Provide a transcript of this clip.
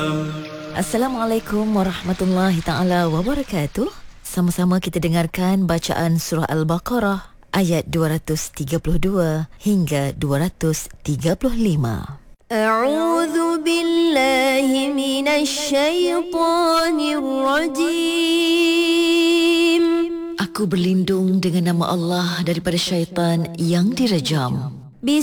Assalamualaikum warahmatullahi ta'ala wabarakatuh. Sama-sama kita dengarkan bacaan surah Al-Baqarah ayat 232 hingga 235. A'udzu billahi minasy syaithanir rajim. Aku berlindung dengan nama Allah daripada syaitan yang direjam.